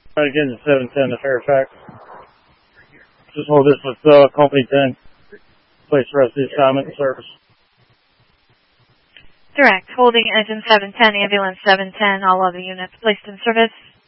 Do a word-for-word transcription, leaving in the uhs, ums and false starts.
Again, seven ten to Fairfax. Just hold this with uh, Company ten. Place the rest of the assignment in service. Direct, holding engine seven ten, ambulance seven ten, all other units placed in service.